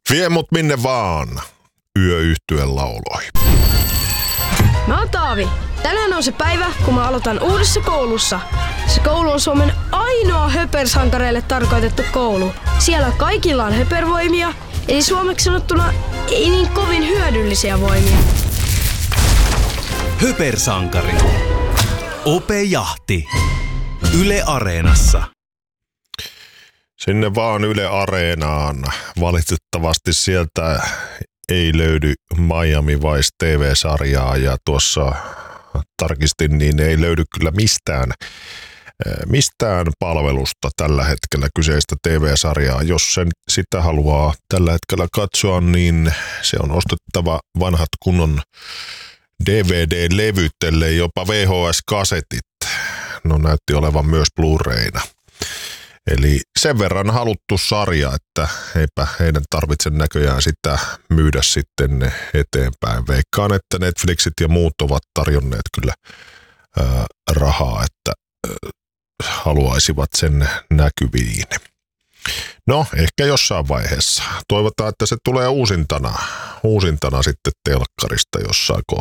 Vie mut minne vaan. Yöyhtyeen lauloi. Mä oon Taavi. Tänään on se päivä, kun mä aloitan uudessa koulussa. Se koulu on Suomen ainoa höpersankareille tarkoitettu koulu. Siellä kaikilla on höpervoimia, eli suomeksi sanottuna ei niin kovin hyödyllisiä voimia. Höpersankari. Ope Jahti. Yle Areenassa. Sinne vaan Yle Areenaan. Valitettavasti sieltä ei löydy Miami Vice TV-sarjaa ja tuossa tarkistin, niin ei löydy kyllä mistään palvelusta tällä hetkellä kyseistä TV-sarjaa. Jos sen sitä haluaa tällä hetkellä katsoa, niin se on ostettava vanhat kunnon DVD-levyt, ellei jopa VHS-kasetit. No näytti olevan myös Blu-rayna. Eli sen verran haluttu sarja, että eipä heidän tarvitse näköjään sitä myydä sitten eteenpäin. Veikkaan, että Netflixit ja muut ovat tarjonneet kyllä rahaa, että haluaisivat sen näkyviin. No, ehkä jossain vaiheessa. Toivotaan, että se tulee uusintana sitten telkkarista jossain kohtaa.